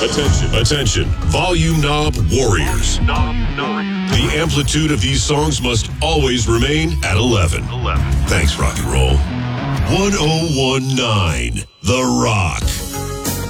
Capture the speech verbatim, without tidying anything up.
Attention, attention, volume knob warriors. The amplitude of these songs must always remain at eleven. Thanks, rock and roll. ten nineteen, The Rock.